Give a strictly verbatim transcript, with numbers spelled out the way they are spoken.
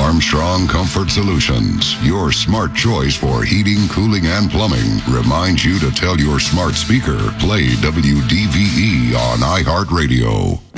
Armstrong Comfort Solutions, your smart choice for heating, cooling, and plumbing, reminds you to tell your smart speaker, play W D V E on iHeartRadio.